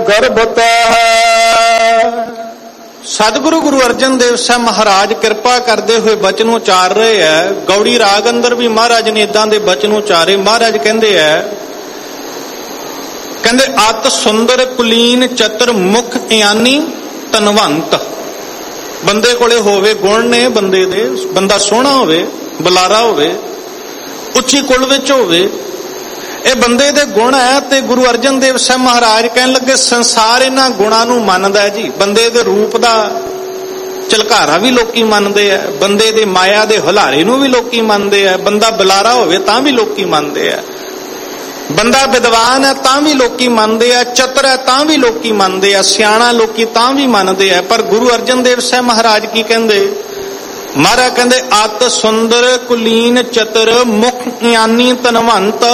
ਗਰਭਤਾ ਹੈ। ਸਤਿਗੁਰੂ ਗੁਰੂ ਅਰਜਨ ਦੇਵ ਸਾਹਿਬ ਮਹਾਰਾਜ ਕਿਰਪਾ ਕਰਦੇ ਹੋਏ ਬਚਨ ਉਚਾਰ ਰਹੇ ਹੈ। ਗੌੜੀ ਰਾਗ ਅੰਦਰ ਵੀ ਮਹਾਰਾਜ ਨੇ ਇਦਾਂ ਦੇ ਬਚਨ ਉਚਾਰੇ। ਮਹਾਰਾਜ ਕਹਿੰਦੇ ਅਤ ਸੁੰਦਰ ਕੁਲੀਨ ਚਤਰ ਮੁਖ ਗਿਆਨੀ ਧਨਵੰਤ। ਬੰਦੇ ਕੋਲੇ ਹੋਵੇ ਗੁਣ ਨੇ ਬੰਦੇ ਦੇ, ਬੰਦਾ ਸੋਹਣਾ ਹੋਵੇ, ਬੁਲਾਰਾ ਹੋਵੇ, ਉੱਚੀ ਕੁਲ ਵਿੱਚ ਹੋਵੇ, ਇਹ ਬੰਦੇ ਦੇ ਗੁਣ ਹੈ। ਤੇ ਗੁਰੂ ਅਰਜਨ ਦੇਵ ਸਾਹਿਬ ਮਹਾਰਾਜ ਕਹਿਣ ਲੱਗੇ ਸੰਸਾਰ ਇਹਨਾਂ ਗੁਣਾਂ ਨੂੰ ਮੰਨਦਾ ਜੀ। ਬੰਦੇ ਦੇ ਰੂਪ ਦਾ ਝਲਕਾਰਾ ਵੀ ਲੋਕੀ ਮੰਨਦੇ ਆ, ਬੰਦੇ ਦੇ ਮਾਇਆ ਦੇ ਹੁਲਾਰੇ ਨੂੰ ਵੀ ਲੋਕੀ ਮੰਨਦੇ ਆ, ਬੰਦਾ ਬੁਲਾਰਾ ਹੋਵੇ ਤਾਂ ਵੀ ਲੋਕੀ ਮੰਨਦੇ ਆ, ਬੰਦਾ ਵਿਦਵਾਨ ਹੈ ਤਾਂ ਵੀ ਲੋਕੀ ਮੰਨਦੇ ਆ, ਚਤਰ ਹੈ ਤਾਂ ਵੀ ਲੋਕੀ ਮੰਨਦੇ ਆ, ਸਿਆਣਾ ਲੋਕੀ ਤਾਂ ਵੀ ਮੰਨਦੇ ਆ। ਪਰ ਗੁਰੂ ਅਰਜਨ ਦੇਵ ਸਾਹਿਬ ਮਹਾਰਾਜ ਕੀ ਕਹਿੰਦੇ? ਮਹਾਰਾਜ ਕਹਿੰਦੇ ਅਤ ਸੁੰਦਰ ਕੁਲੀਨ ਚਤਰ ਮੁਖ ਗਿਆਨੀ ਧਨਵੰਤ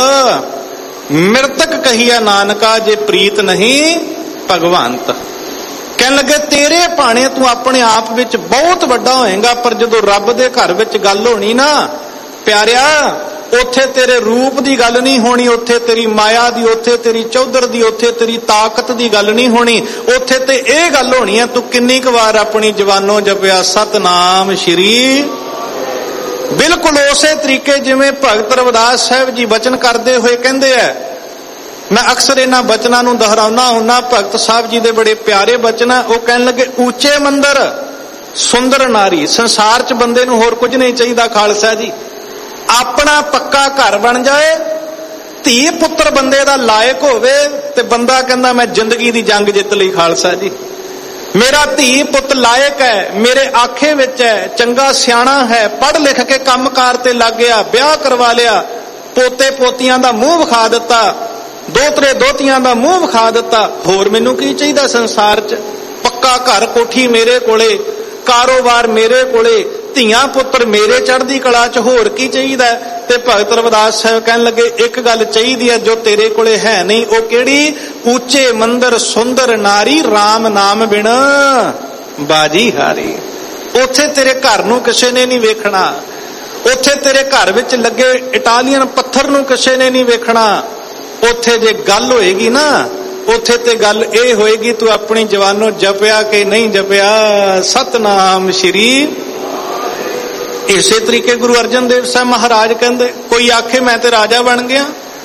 ਮਿਰਤਕ ਕਹੀਆ ਨਾਨਕਾ ਜੇ ਪ੍ਰੀਤ ਨਹੀਂ ਭਗਵੰਤ। ਕਹਿਣ ਲੱਗੇ ਤੇਰੇ ਭਾਣੇ ਤੂੰ ਆਪਣੇ ਆਪ ਵਿੱਚ ਬਹੁਤ ਵੱਡਾ ਹੋਏਗਾ, ਪਰ ਜਦੋਂ ਰੱਬ ਦੇ ਘਰ ਵਿੱਚ ਗੱਲ ਹੋਣੀ ਨਾ ਪਿਆਰਿਆ, ਉੱਥੇ ਤੇਰੇ ਰੂਪ ਦੀ ਗੱਲ ਨਹੀਂ ਹੋਣੀ, ਉੱਥੇ ਤੇਰੀ ਮਾਇਆ ਦੀ, ਉੱਥੇ ਤੇਰੀ ਚੌਧਰ ਦੀ, ਉੱਥੇ ਤੇਰੀ ਤਾਕਤ ਦੀ ਗੱਲ ਨਹੀਂ ਹੋਣੀ। ਉੱਥੇ ਤੇ ਇਹ ਗੱਲ ਹੋਣੀ ਹੈ ਤੂੰ ਕਿੰਨੀ ਕੁ ਵਾਰ ਆਪਣੀ ਜ਼ਬਾਨੋਂ ਜਪਿਆ ਸਤਨਾਮ ਸ਼੍ਰੀ। ਬਿਲਕੁਲ ਉਸੇ ਤਰੀਕੇ ਜਿਵੇਂ ਭਗਤ ਰਵਿਦਾਸ ਸਾਹਿਬ ਜੀ ਬਚਨ ਕਰਦੇ ਹੋਏ ਕਹਿੰਦੇ ਆ, ਮੈਂ ਅਕਸਰ ਇਹਨਾਂ ਬਚਨਾਂ ਨੂੰ ਦੁਹਰਾਉਣਾ ਹੁੰਦਾ, ਭਗਤ ਸਾਹਿਬ ਜੀ ਦੇ ਬੜੇ ਪਿਆਰੇ ਬਚਨ ਆ। ਉਹ ਕਹਿਣ ਲੱਗੇ ਉੱਚੇ ਮੰਦਰ ਸੁੰਦਰ ਨਾਰੀ। ਸੰਸਾਰ 'ਚ ਬੰਦੇ ਨੂੰ ਹੋਰ ਕੁਝ ਨਹੀਂ ਚਾਹੀਦਾ ਖਾਲਸਾ ਜੀ, ਆਪਣਾ ਪੱਕਾ ਘਰ ਬਣ ਜਾਏ, ਧੀ ਪੁੱਤਰ ਬੰਦੇ ਦਾ ਲਾਇਕ ਹੋਵੇ, ਤੇ ਬੰਦਾ ਕਹਿੰਦਾ ਮੈਂ ਜ਼ਿੰਦਗੀ ਦੀ ਜੰਗ ਜਿੱਤ ਲਈ ਖਾਲਸਾ ਜੀ। ਮੇਰਾ ਧੀ ਪੁੱਤ ਲਾਇਕ ਹੈ, ਮੇਰੇ ਆਖੇ ਵਿੱਚ ਹੈ, ਚੰਗਾ ਸਿਆਣਾ ਹੈ, ਪੜ੍ਹ ਲਿਖ ਕੇ ਕੰਮਕਾਰ ਤੇ ਲੱਗ ਗਿਆ, ਵਿਆਹ ਕਰਵਾ ਲਿਆ, ਪੋਤੇ ਪੋਤੀਆਂ ਦਾ ਮੂੰਹ ਵਿਖਾ ਦਿੱਤਾ, ਦੋਤਰੇ ਦੋਤੀਆਂ ਦਾ ਮੂੰਹ ਵਿਖਾ ਦਿੱਤਾ। ਹੋਰ ਮੈਨੂੰ ਕੀ ਚਾਹੀਦਾ ਸੰਸਾਰ 'ਚ? ਪੱਕਾ ਘਰ ਕੋਠੀ ਮੇਰੇ ਕੋਲੇ, ਕਾਰੋਬਾਰ ਮੇਰੇ ਕੋਲੇ, ਧੀਆਂ ਪੁੱਤਰ ਮੇਰੇ ਚੜ੍ਹਦੀ ਕਲਾ 'ਚ, ਹੋਰ ਕੀ ਚਾਹੀਦਾ? ਤੇ ਭਗਤ ਰਵਿਦਾਸ ਸਾਹਿਬ ਕਹਿਣ ਲੱਗੇ ਇੱਕ ਗੱਲ ਚਾਹੀਦੀ ਹੈ ਜੋ ਤੇਰੇ ਕੋਲੇ ਹੈ ਨਹੀਂ। ਉਹ ਕਿਹੜੀ? ਉੱਚੇ ਮੰਦਰ ਸੁੰਦਰ ਨਾਰੀ ਰਾਮ ਨਾਮ ਬਿਨ ਬਾਜੀ ਹਾਰੀ। ਉੱਥੇ ਤੇਰੇ ਘਰ ਨੂੰ ਕਿਸੇ ਨੇ ਨਹੀਂ ਵੇਖਣਾ, ਉੱਥੇ ਤੇਰੇ ਘਰ ਵਿੱਚ ਲੱਗੇ ਇਟਾਲੀਅਨ ਪੱਥਰ ਨੂੰ ਕਿਸੇ ਨੇ ਨਹੀਂ ਵੇਖਣਾ। ਉੱਥੇ ਜੇ ਗੱਲ ਹੋਏਗੀ ਨਾ, ਉੱਥੇ ਤੇ ਗੱਲ ਇਹ ਹੋਏਗੀ ਤੂੰ ਆਪਣੀ ਜ਼ਬਾਨੋਂ ਜਪਿਆ ਕਿ ਨਹੀਂ ਜਪਿਆ ਸਤਨਾਮ ਸ਼੍ਰੀ। ਇਸੇ ਤਰੀਕੇ ਗੁਰੂ ਅਰਜਨ ਦੇਵ ਸਾਹਿਬ ਮਹਾਰਾਜ ਕਹਿੰਦੇ ਕੋਈ ਆਖੇ ਮੈਂ ਤੇ ਰਾਜਾ ਬਣ ਗਿਆ,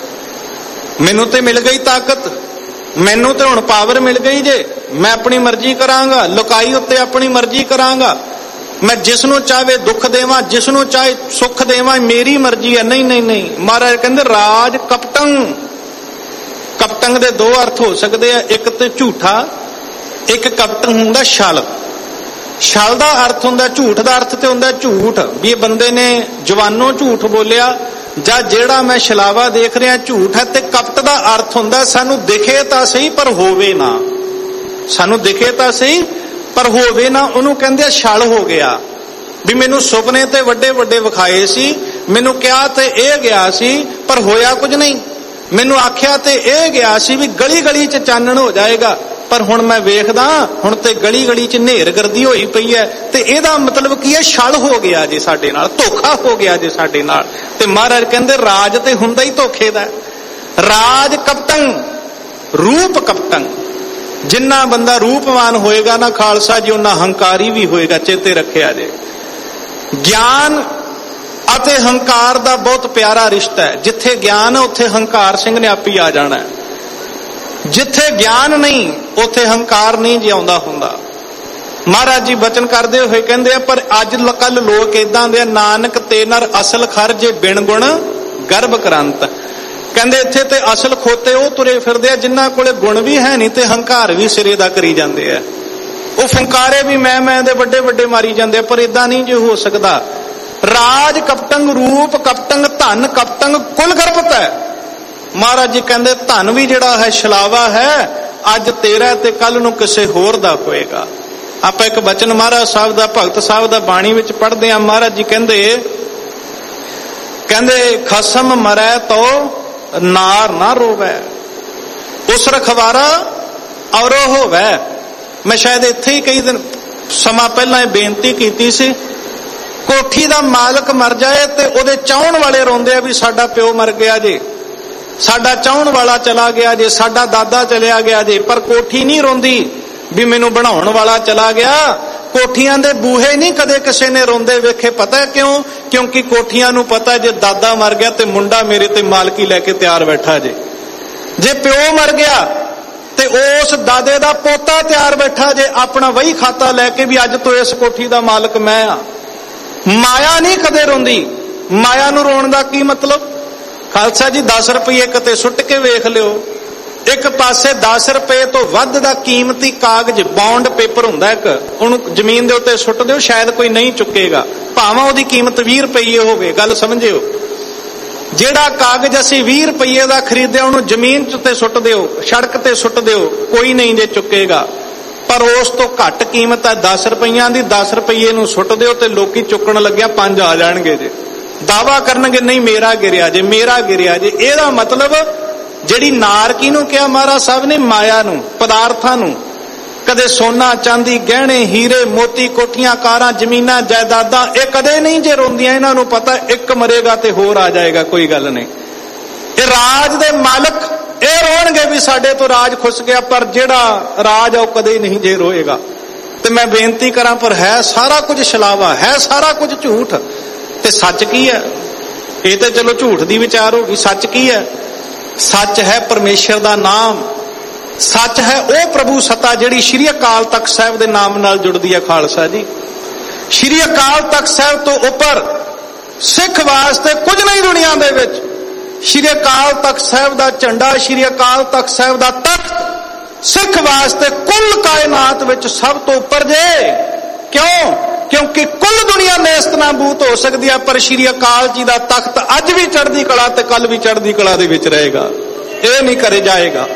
ਮੈਨੂੰ ਤੇ ਮਿਲ ਗਈ ਤਾਕਤ, ਮੈਨੂੰ ਤੇ ਹੁਣ ਪਾਵਰ ਮਿਲ ਗਈ ਜੇ, ਮੈਂ ਆਪਣੀ ਮਰਜ਼ੀ ਕਰਾਂਗਾ, ਲੁਕਾਈ ਉੱਤੇ ਆਪਣੀ ਮਰਜ਼ੀ ਕਰਾਂਗਾ, ਮੈਂ ਜਿਸ ਨੂੰ ਚਾਹੇ ਦੁੱਖ ਦੇਵਾਂ, ਜਿਸ ਨੂੰ ਚਾਹੇ ਸੁੱਖ ਦੇਵਾਂ, ਮੇਰੀ ਮਰਜ਼ੀ ਹੈ। ਨਹੀਂ ਨਹੀਂ ਨਹੀਂ, ਮਹਾਰਾਜ ਕਹਿੰਦੇ ਰਾਜ ਕਪਟੰ। ਕਪਟੰਗ ਦੇ ਦੋ ਅਰਥ ਹੋ ਸਕਦੇ ਆ, ਇੱਕ ਤੇ ਝੂਠਾ, ਇੱਕ ਕਪਟੰਗ ਹੁੰਦਾ ਛਲ। ਛਲ ਦਾ ਅਰਥ ਹੁੰਦਾ ਝੂਠ ਦਾ ਅਰਥ ਤੇ ਹੁੰਦਾ ਝੂਠ, ਵੀ ਇਹ ਬੰਦੇ ਨੇ ਜਵਾਨੋਂ ਝੂਠ ਬੋਲਿਆ ਜਾਂ ਜਿਹੜਾ ਮੈਂ ਛਲਾਵਾ ਦੇਖ ਰਿਹਾ ਝੂਠ ਹੈ। ਤੇ ਕਪਟ ਦਾ ਅਰਥ ਹੁੰਦਾ ਸਾਨੂੰ ਦਿਖੇ ਤਾਂ ਸਹੀ ਪਰ ਹੋਵੇ ਨਾ, ਸਾਨੂੰ ਦਿਖੇ ਤਾਂ ਸਹੀ ਪਰ ਹੋਵੇ ਨਾ, ਉਹਨੂੰ ਕਹਿੰਦੇ ਛਲ ਹੋ ਗਿਆ। ਵੀ ਮੈਨੂੰ ਸੁਪਨੇ ਤੇ ਵੱਡੇ ਵੱਡੇ ਵਿਖਾਏ ਸੀ, ਮੈਨੂੰ ਕਿਹਾ ਤੇ ਇਹ ਗਿਆ ਸੀ ਪਰ ਹੋਇਆ ਕੁਝ ਨਹੀਂ, ਮੈਨੂੰ ਆਖਿਆ ਤੇ ਇਹ ਗਿਆ ਸੀ ਵੀ ਗਲੀ ਗਲੀ 'ਚ ਚਾਨਣ ਹੋ ਜਾਏਗਾ, ਪਰ ਹੁਣ ਮੈਂ ਵੇਖਦਾ ਹੁਣ ਤੇ ਗਲੀ ਗਲੀ 'ਚ ਨੇਰ ਗਰਦੀ ਹੋਈ ਪਈ ਹੈ। ਤੇ ਇਹਦਾ ਮਤਲਬ ਕੀ ਹੈ? ਛਲ ਹੋ ਗਿਆ ਜੀ ਸਾਡੇ ਨਾਲ, ਧੋਖਾ ਹੋ ਗਿਆ ਜੀ ਸਾਡੇ ਨਾਲ। ਤੇ ਮਹਾਰਾਜ ਕਹਿੰਦੇ ਰਾਜ ਤੇ ਹੁੰਦਾ ਹੀ ਧੋਖੇ ਦਾ। ਰਾਜ ਕਪਟੰ, ਰੂਪ ਕਪਟੰ। ਜਿੰਨਾ ਬੰਦਾ ਰੂਪਵਾਨ ਹੋਏਗਾ ਨਾ ਖਾਲਸਾ ਜੀ, ਉਹਨਾਂ ਹੰਕਾਰੀ ਵੀ ਹੋਏਗਾ, ਚੇਤੇ ਰੱਖਿਆ ਜੇ। ਗਿਆਨ ਅਤੇ ਹੰਕਾਰ ਦਾ ਬਹੁਤ ਪਿਆਰਾ ਰਿਸ਼ਤਾ ਹੈ। ਜਿੱਥੇ ਗਿਆਨ ਹੈ ਉੱਥੇ ਹੰਕਾਰ ਸਿੰਘ ਨੇ ਆਪੀ ਆ ਜਾਣਾ ਹੈ, ਜਿੱਥੇ ਗਿਆਨ ਨਹੀਂ ਉੱਥੇ ਹੰਕਾਰ ਨਹੀਂ ਜਿਉਂਦਾ ਹੁੰਦਾ। ਮਹਾਰਾਜ ਜੀ ਬਚਨ ਕਰਦੇ ਹੋਏ ਕਹਿੰਦੇ ਆ ਪਰ ਅੱਜ ਕੱਲ ਲੋਕ ਇਦਾਂ ਦੇ, ਨਾਨਕ ਤੇ ਨਰ ਅਸਲ ਖਰਜੇ ਬਿਨ ਗੁਣ ਗਰਭ ਕਰੰਤ। ਕਹਿੰਦੇ ਇੱਥੇ ਤੇ ਅਸਲ ਖੋਤੇ ਉਹ ਤੁਰੇ ਫਿਰਦੇ ਆ ਜਿਨ੍ਹਾਂ ਕੋਲੇ ਗੁਣ ਵੀ ਹੈ ਨਹੀਂ ਤੇ ਹੰਕਾਰ ਵੀ ਸਿਰੇ ਦਾ ਕਰੀ ਜਾਂਦੇ ਆ। ਉਹ ਫੰਕਾਰੇ ਵੀ ਮੈਂ ਦੇ ਵੱਡੇ ਵੱਡੇ ਮਾਰੀ ਜਾਂਦੇ ਆ, ਪਰ ਇਦਾਂ ਨਹੀਂ ਜੇ ਹੋ ਸਕਦਾ। ਰਾਜ ਕਪਟੰਗ, ਰੂਪ ਕਪਟੰਗ, ਧਨ ਕਪਟੰਗ, ਕੁਲ ਗਰਭਤ ਹੈ। ਮਹਾਰਾਜ ਜੀ ਕਹਿੰਦੇ ਧਨ ਵੀ ਜਿਹੜਾ ਹੈ ਛਲਾਵਾ ਹੈ, ਅੱਜ ਤੇਰਾ ਤੇ ਕੱਲ ਨੂੰ ਕਿਸੇ ਹੋਰ ਦਾ ਹੋਏਗਾ। ਆਪਾਂ ਇੱਕ ਬਚਨ ਮਹਾਰਾਜ ਸਾਹਿਬ ਦਾ, ਭਗਤ ਸਾਹਿਬ ਦਾ ਬਾਣੀ ਵਿੱਚ ਪੜ੍ਹਦੇ ਆ। ਮਹਾਰਾਜ ਜੀ ਕਹਿੰਦੇ ਖਸਮ ਮਰੈ ਤੋ ਨਾਰ ਨਾ ਰੋਵੈ, ਉਸ ਰਖਵਾਰਾ ਔਰੋ ਹੋਵੈ। ਮੈਂ ਸ਼ਾਇਦ ਇੱਥੇ ਹੀ ਕਈ ਦਿਨ ਸਮਾਂ ਪਹਿਲਾਂ ਇਹ ਬੇਨਤੀ ਕੀਤੀ ਸੀ, ਕੋਠੀ ਦਾ ਮਾਲਕ ਮਰ ਜਾਏ ਤੇ ਉਹਦੇ ਚਾਹਣ ਵਾਲੇ ਰੋਂਦੇ ਆ ਵੀ ਸਾਡਾ ਪਿਓ ਮਰ ਗਿਆ ਜੇ, ਸਾਡਾ ਚਾਹੁਣ ਵਾਲਾ ਚਲਾ ਗਿਆ ਜੇ, ਸਾਡਾ ਦਾਦਾ ਚਲਿਆ ਗਿਆ ਜੇ, ਪਰ ਕੋਠੀ ਨਹੀਂ ਰੋਂਦੀ ਵੀ ਮੈਨੂੰ ਬਣਾਉਣ ਵਾਲਾ ਚਲਾ ਗਿਆ। ਕੋਠੀਆਂ ਦੇ ਬੂਹੇ ਨਹੀਂ ਕਦੇ ਕਿਸੇ ਨੇ ਰੋਂਦੇ ਵੇਖੇ। ਪਤਾ ਕਿਉਂ? ਕਿਉਂਕਿ ਕੋਠੀਆਂ ਨੂੰ ਪਤਾ ਜੇ ਦਾਦਾ ਮਰ ਗਿਆ ਤੇ ਮੁੰਡਾ ਮੇਰੇ ਤੇ ਮਾਲਕੀ ਲੈ ਕੇ ਤਿਆਰ ਬੈਠਾ ਜੇ, ਜੇ ਪਿਓ ਮਰ ਗਿਆ ਤੇ ਉਸ ਦਾਦੇ ਦਾ ਪੋਤਾ ਤਿਆਰ ਬੈਠਾ ਜੇ ਆਪਣਾ ਵਹੀ ਖਾਤਾ ਲੈ ਕੇ ਵੀ ਅੱਜ ਤੋਂ ਇਸ ਕੋਠੀ ਦਾ ਮਾਲਕ ਮੈਂ ਆ। ਮਾਇਆ ਨਹੀਂ ਕਦੇ ਰੋਂਦੀ। ਮਾਇਆ ਨੂੰ ਰੋਣ ਦਾ ਕੀ ਮਤਲਬ? ਖਾਲਸਾ ਜੀ 10 ਰੁਪਏ ਕਿਤੇ ਸੁੱਟ ਕੇ ਵੇਖ ਲਿਓ, ਇੱਕ ਪਾਸੇ 10 ਰੁਪਏ ਤੋਂ ਵੱਧ ਦਾ ਕੀਮਤੀ ਕਾਗਜ਼ ਬੌਂਡ ਪੇਪਰ ਹੁੰਦਾ ਇੱਕ, ਉਹਨੂੰ ਜ਼ਮੀਨ ਦੇ ਉੱਤੇ ਸੁੱਟ ਦਿਓ, ਸ਼ਾਇਦ ਕੋਈ ਨਹੀਂ ਚੁੱਕੇਗਾ, ਭਾਵੇਂ ਉਹਦੀ ਕੀਮਤ 20 ਰੁਪਏ ਹੋਵੇ। ਗੱਲ ਸਮਝਿਓ, ਜਿਹੜਾ ਕਾਗਜ਼ ਅਸੀਂ 20 ਰੁਪਏ ਦਾ ਖਰੀਦਿਆ ਉਹਨੂੰ ਜ਼ਮੀਨ ਉੱਤੇ ਸੁੱਟ ਦਿਓ, ਸੜਕ ਤੇ ਸੁੱਟ ਦਿਓ, ਕੋਈ ਨਹੀਂ ਜੇ ਚੁੱਕੇਗਾ। ਪਰ ਉਸ ਤੋਂ ਘੱਟ ਕੀਮਤ ਹੈ 10 ਰੁਪਈਆਂ ਦੀ, 10 ਰੁਪਏ ਨੂੰ ਸੁੱਟ ਦਿਓ ਤੇ ਲੋਕੀ ਚੁੱਕਣ ਲੱਗਿਆ 5 ਆ ਜਾਣਗੇ ਜੇ, ਦਾਵਾ ਕਰਨਗੇ ਨਹੀਂ ਮੇਰਾ ਗਿਰਿਆ ਜੇ, ਮੇਰਾ ਗਿਰਿਆ ਜੇ। ਇਹਦਾ ਮਤਲਬ ਜਿਹੜੀ ਨਾਰ ਕਿਹਨੂੰ ਕਿਹਾ ਮਹਾਰਾਜ ਸਾਹਿਬ ਨੇ? ਮਾਇਆ ਨੂੰ, ਪਦਾਰਥਾਂ ਨੂੰ। ਕਦੇ ਸੋਨਾ ਚਾਂਦੀ ਗਹਿਣੇ ਹੀਰੇ ਮੋਤੀ ਕੋਠੀਆਂ ਕਾਰਾਂ ਜ਼ਮੀਨਾਂ ਜਾਇਦਾਦਾਂ ਇਹ ਕਦੇ ਨਹੀਂ ਜੇ ਰੋਂਦੀਆਂ। ਇਹਨਾਂ ਨੂੰ ਪਤਾ ਇੱਕ ਮਰੇਗਾ ਤੇ ਹੋਰ ਆ ਜਾਏਗਾ, ਕੋਈ ਗੱਲ ਨਹੀਂ। ਇਹ ਰਾਜ ਦੇ ਮਾਲਕ ਇਹ ਰੋਣਗੇ ਵੀ ਸਾਡੇ ਤੋਂ ਰਾਜ ਖੁੱਸ ਗਿਆ, ਪਰ ਜਿਹੜਾ ਰਾਜ ਉਹ ਕਦੇ ਨਹੀਂ ਜੇ ਰੋਏਗਾ। ਤੇ ਮੈਂ ਬੇਨਤੀ ਕਰਾਂ, ਪਰ ਹੈ ਸਾਰਾ ਕੁਝ ਛਲਾਵਾ, ਹੈ ਸਾਰਾ ਕੁਝ ਝੂਠ। ਤੇ ਸੱਚ ਕੀ ਹੈ? ਇਹ ਤੇ ਚਲੋ ਝੂਠ ਦੀ ਵਿਚਾਰ ਹੋ ਗਈ। ਸੱਚ ਕੀ ਹੈ? ਸੱਚ ਹੈ ਪਰਮੇਸ਼ਰ ਦਾ ਨਾਮ। ਸੱਚ ਹੈ ਉਹ ਪ੍ਰਭੂ ਸੱਤਾ ਜਿਹੜੀ ਸ਼੍ਰੀ ਅਕਾਲ ਤਖਤ ਸਾਹਿਬ ਦੇ ਨਾਮ ਨਾਲ ਜੁੜਦੀ ਹੈ। ਖਾਲਸਾ ਜੀ, ਸ਼੍ਰੀ ਅਕਾਲ ਤਖਤ ਸਾਹਿਬ ਤੋਂ ਉੱਪਰ ਸਿੱਖ ਵਾਸਤੇ ਕੁਝ ਨਹੀਂ ਦੁਨੀਆ ਦੇ ਵਿੱਚ। ਸ਼੍ਰੀ ਅਕਾਲ ਤਖਤ ਸਾਹਿਬ ਦਾ ਝੰਡਾ, ਸ਼੍ਰੀ ਅਕਾਲ ਤਖਤ ਸਾਹਿਬ ਦਾ ਤਖਤ ਸਿੱਖ ਵਾਸਤੇ ਕੁੱਲ ਕਾਇਨਾਤ ਵਿੱਚ ਸਭ ਤੋਂ ਉੱਪਰ ਜੇ। ਕਿਉਂ? ਕਿਉਂਕਿ ਕੁੱਲ ਦੁਨੀਆ ਨੇਸਤਨਾਬੂਤ ਹੋ ਸਕਦੀ ਹੈ, ਪਰ ਸ਼੍ਰੀ ਅਕਾਲ ਜੀ ਦਾ ਤਖਤ ਅੱਜ ਵੀ ਚੜ੍ਹਦੀ ਕਲਾ ਤੇ ਕੱਲ ਵੀ ਚੜ੍ਹਦੀ ਕਲਾ ਦੇ ਵਿੱਚ ਰਹੇਗਾ। ਇਹ ਨਹੀਂ ਕਰੇ ਜਾਏਗਾ।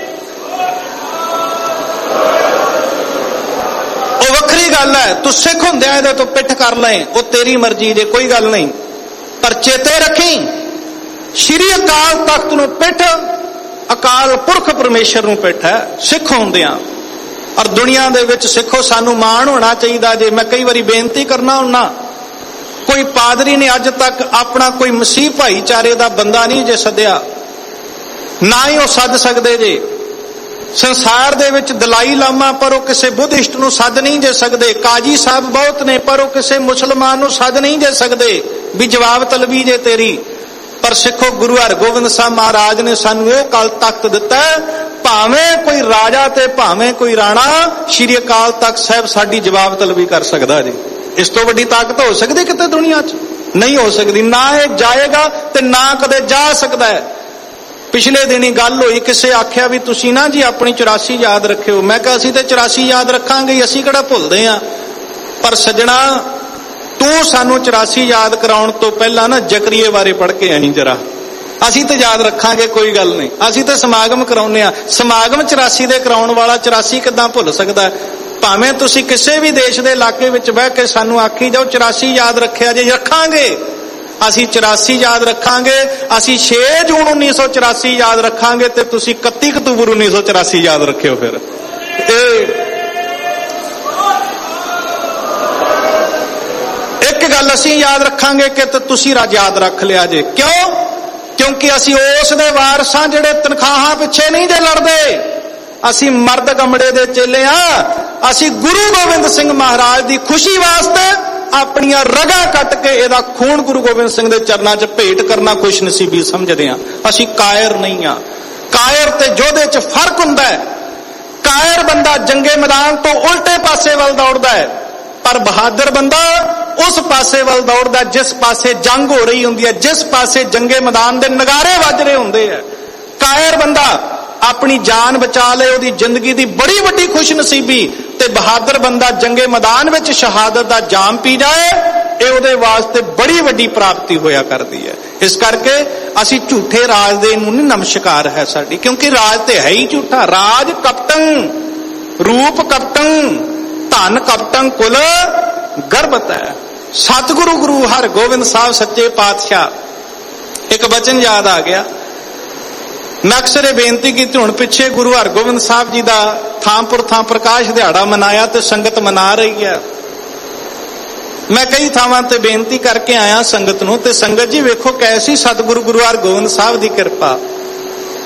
ਉਹ ਵੱਖਰੀ ਗੱਲ ਹੈ, ਤੂੰ ਸਿੱਖ ਹੁੰਦਿਆਂ ਇਹਦੇ ਤੋਂ ਪਿੱਠ ਕਰ ਲੈ, ਉਹ ਤੇਰੀ ਮਰਜ਼ੀ ਜੇ, ਕੋਈ ਗੱਲ ਨਹੀਂ। ਪਰ ਚੇਤੇ ਰੱਖੀ, ਸ਼੍ਰੀ ਅਕਾਲ ਤਖਤ ਨੂੰ ਪਿੱਠ, ਅਕਾਲ ਪੁਰਖ ਪਰਮੇਸ਼ਰ ਨੂੰ ਪਿੱਠ ਹੈ ਸਿੱਖ ਹੁੰਦਿਆਂ। ਔਰ ਦੁਨੀਆ ਦੇ ਵਿੱਚ ਸਿੱਖੋ ਸਾਨੂੰ ਮਾਣ ਹੋਣਾ ਚਾਹੀਦਾ ਜੇ। ਮੈਂ ਕਈ ਵਾਰੀ ਬੇਨਤੀ ਕਰਨਾ ਹੁੰਨਾ, ਕੋਈ ਪਾਦਰੀ ਨੇ ਅੱਜ ਤੱਕ ਆਪਣਾ ਕੋਈ ਮਸੀਹ ਭਾਈਚਾਰੇ ਦਾ ਬੰਦਾ ਨਹੀਂ ਜੇ ਸੱਦਿਆ, ਨਾ ਹੀ ਉਹ ਸੱਦ ਸਕਦੇ ਜੇ। ਸੰਸਾਰ ਦੇ ਵਿੱਚ ਦਲਾਈ ਲਾਮਾ, ਪਰ ਉਹ ਕਿਸੇ ਬੁੱਧਿਸਟ ਨੂੰ ਸੱਦ ਨਹੀਂ ਜੇ ਸਕਦੇ। ਕਾਜੀ ਸਾਹਿਬ ਬਹੁਤ ਨੇ, ਪਰ ਉਹ ਕਿਸੇ ਮੁਸਲਮਾਨ ਨੂੰ ਸੱਦ ਨਹੀਂ ਜੇ ਸਕਦੇ ਵੀ ਜਵਾਬ ਤਲਬੀ ਜੇ ਤੇਰੀ। ਪਰ ਸਿੱਖੋ, ਗੁਰੂ ਹਰਗੋਬਿੰਦ ਸਾਹਿਬ ਮਹਾਰਾਜ ਨੇ ਸਾਨੂੰ ਉਹ ਕਲ ਤਖਤ ਦਿੱਤਾ, ਭਾਵੇਂ ਕੋਈ ਰਾਜਾ ਤੇ ਭਾਵੇਂ ਕੋਈ ਰਾਣਾ, ਸ਼੍ਰੀ ਅਕਾਲ ਤਖਤ ਸਾਹਿਬ ਸਾਡੀ ਜਵਾਬ ਤਲਬੀ ਕਰ ਸਕਦਾ ਜੀ। ਇਸ ਤੋਂ ਵੱਡੀ ਤਾਕਤ ਹੋ ਸਕਦੀ ਕਿਤੇ ਦੁਨੀਆ 'ਚ? ਨਹੀਂ ਹੋ ਸਕਦੀ। ਨਾ ਇਹ ਜਾਏਗਾ ਤੇ ਨਾ ਕਦੇ ਜਾ ਸਕਦਾ ਹੈ। ਪਿਛਲੇ ਦਿਨੀ ਗੱਲ ਹੋਈ, ਕਿਸੇ ਆਖਿਆ ਵੀ ਤੁਸੀਂ ਨਾ ਜੀ ਆਪਣੀ 84 ਯਾਦ ਰੱਖਿਓ। ਮੈਂ ਕਿਹਾ ਅਸੀਂ ਤੇ 84 ਯਾਦ ਰੱਖਾਂਗੇ, ਅਸੀਂ ਕਿਹੜਾ ਭੁੱਲਦੇ ਆ। ਪਰ ਸੱਜਣਾ, ਤੂੰ ਸਾਨੂੰ 84 ਯਾਦ ਕਰਾਉਣ ਤੋਂ ਪਹਿਲਾਂ ਨਾ ਜ਼ਕਰੀਏ ਬਾਰੇ ਪੜ੍ਹ ਕੇ ਆਈ ਜਰਾ। ਅਸੀਂ ਤੇ ਯਾਦ ਰੱਖਾਂਗੇ, ਕੋਈ ਗੱਲ ਨਹੀਂ। ਅਸੀਂ ਤੇ ਸਮਾਗਮ ਕਰਾਉਂਦੇ ਆ, ਸਮਾਗਮ 84 ਦੇ ਕਰਾਉਣ ਵਾਲਾ 84 ਕਿੱਦਾਂ ਭੁੱਲ ਸਕਦਾ ਹੈ? ਭਾਵੇਂ ਤੁਸੀਂ ਕਿਸੇ ਵੀ ਦੇਸ਼ ਦੇ ਇਲਾਕੇ ਵਿੱਚ ਬਹਿ ਕੇ ਸਾਨੂੰ ਆਖੀ ਜਾਓ 84 ਯਾਦ ਰੱਖਿਆ ਜੇ, ਰੱਖਾਂਗੇ। ਅਸੀਂ 84 ਯਾਦ ਰੱਖਾਂਗੇ। ਅਸੀਂ 6 ਜੂਨ 1984 ਯਾਦ ਰੱਖਾਂਗੇ ਤੇ ਤੁਸੀਂ 31 ਅਕਤੂਬਰ 1984 ਯਾਦ ਰੱਖਿਓ। ਫਿਰ ਇੱਕ ਗੱਲ ਅਸੀਂ ਯਾਦ ਰੱਖਾਂਗੇ ਕਿ ਤੁਸੀਂ ਯਾਦ ਰੱਖ ਲਿਆ ਜੇ। ਕਿਉਂ? ਕਿਉਂਕਿ ਅਸੀਂ ਉਸ ਦੇ ਵਾਰਸਾਂ ਜਿਹੜੇ ਤਨਖਾਹਾਂ ਪਿੱਛੇ ਨਹੀਂ ਜੇ ਲੜਦੇ। ਅਸੀਂ ਮਰਦ ਗਮੜੇ ਦੇ ਚੇਲੇ ਆ। ਅਸੀਂ ਗੁਰੂ ਗੋਬਿੰਦ ਸਿੰਘ ਮਹਾਰਾਜ ਦੀ ਖੁਸ਼ੀ ਵਾਸਤੇ ਆਪਣੀਆਂ ਰਗਾਂ ਕੱਟ ਕੇ ਇਹਦਾ ਖੂਨ ਗੁਰੂ ਗੋਬਿੰਦ ਸਿੰਘ ਦੇ ਚਰਨਾਂ 'ਚ ਭੇਟ ਕਰਨਾ ਖੁਸ਼ ਨਸੀਬੀ ਸਮਝਦੇ ਹਾਂ। ਅਸੀਂ ਕਾਇਰ ਨਹੀਂ ਆ। ਕਾਇਰ ਤੇ ਯੋਧੇ 'ਚ ਫਰਕ ਹੁੰਦਾ ਹੈ। ਕਾਇਰ ਬੰਦਾ ਜੰਗੇ ਮੈਦਾਨ ਤੋਂ ਉਲਟੇ ਪਾਸੇ ਵੱਲ ਦੌੜਦਾ ਹੈ, ਪਰ ਬਹਾਦਰ ਬੰਦਾ ਉਸ ਪਾਸੇ ਵੱਲ ਦੌੜਦਾ ਜਿਸ ਪਾਸੇ ਜੰਗ ਹੋ ਰਹੀ ਹੁੰਦੀ ਹੈ, ਜਿਸ ਪਾਸੇ ਜੰਗੇ ਮੈਦਾਨ ਦੇ ਨਗਾਰੇ ਵੱਜ ਰਹੇ ਹੁੰਦੇ ਆ। ਕਾਇਰ ਬੰਦਾ ਆਪਣੀ ਜਾਨ ਬਚਾ ਲਏ, ਉਹਦੀ ਜ਼ਿੰਦਗੀ ਦੀ ਬੜੀ ਵੱਡੀ ਖੁਸ਼ ਨਸੀਬੀ। ਤੇ ਬਹਾਦਰ ਬੰਦਾ ਜੰਗੇ ਮੈਦਾਨ ਵਿੱਚ ਸ਼ਹਾਦਤ ਦਾ ਜਾਮ ਪੀ ਜਾਏ, ਇਹ ਉਹਦੇ ਵਾਸਤੇ ਬੜੀ ਵੱਡੀ ਪ੍ਰਾਪਤੀ ਹੋਇਆ ਕਰਦੀ ਹੈ। ਇਸ ਕਰਕੇ ਅਸੀਂ ਝੂਠੇ ਰਾਜ ਦੇ ਨੂੰ ਨਹੀਂ ਨਮਸਕਾਰ ਹੈ ਸਾਡੀ, ਕਿਉਂਕਿ ਰਾਜ ਤੇ ਹੈ ਹੀ ਝੂਠਾ। ਰਾਜ ਕਪਟੰ, ਰੂਪ ਕਪਟੰ, ਧਨ ਕਪਟੰ, ਕੁਲ ਗਰਭਤ ਹੈ। ਸਤਿਗੁਰੂ ਗੁਰੂ ਹਰਗੋਬਿੰਦ ਸਾਹਿਬ ਸੱਚੇ ਪਾਤਸ਼ਾਹ, ਇੱਕ ਬਚਨ ਯਾਦ ਆ ਗਿਆ। ਮੈਂ ਅਕਸਰ ਇਹ ਬੇਨਤੀ ਕੀਤੀ, ਹੁਣ ਪਿੱਛੇ ਗੁਰੂ ਹਰਗੋਬਿੰਦ ਸਾਹਿਬ ਜੀ ਦਾ ਥਾਂਪੁਰ ਥਾਂ ਪ੍ਰਕਾਸ਼ ਦਿਹਾੜਾ ਮਨਾਇਆ ਤੇ ਸੰਗਤ ਮਨਾ ਰਹੀ ਹੈ। ਮੈਂ ਕਈ ਥਾਵਾਂ ਤੇ ਬੇਨਤੀ ਕਰਕੇ ਆਇਆ ਸੰਗਤ ਨੂੰ, ਤੇ ਸੰਗਤ ਜੀ ਵੇਖੋ ਕੈਸੀ ਸਤਿਗੁਰੂ ਗੁਰੂ ਹਰਗੋਬਿੰਦ ਸਾਹਿਬ ਦੀ ਕਿਰਪਾ।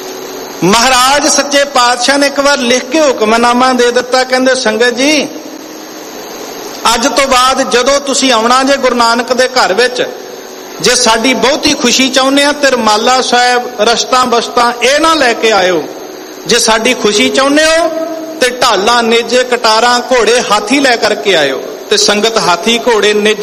ਮਹਾਰਾਜ ਸੱਚੇ ਪਾਤਸ਼ਾਹ ਨੇ ਇੱਕ ਵਾਰ ਲਿਖ ਕੇ ਹੁਕਮਨਾਮਾ ਦੇ ਦਿੱਤਾ, ਕਹਿੰਦੇ ਸੰਗਤ ਜੀ ਅੱਜ ਤੋਂ ਬਾਅਦ ਜਦੋਂ ਤੁਸੀਂ ਆਉਣਾ ਜੇ ਗੁਰੂ ਨਾਨਕ ਦੇ ਘਰ ਵਿੱਚ, ਜੇ ਸਾਡੀ ਬਹੁਤੀ ਖੁਸ਼ੀ ਚਾਹੁੰਦੇ ਆ ਤੇ ਰੁਮਾਲਾ ਸਾਹਿਬ, ਰਸਤਾਂ ਬਸਤਾਂ ਇਹ ਨਾ ਲੈ ਕੇ ਆਇਓ। ਜੇ ਸਾਡੀ ਖੁਸ਼ੀ ਚਾਹੁੰਦੇ ਹੋ ਤੇ ਢਾਲਾਂ, ਨੇਜੇ, ਕਟਾਰਾਂ, ਘੋੜੇ, ਹਾਥੀ ਲੈ ਕਰਕੇ ਆਇਓ। ਤੇ ਸੰਗਤ ਹਾਥੀ, ਘੋੜੇ, ਨੇਜੇ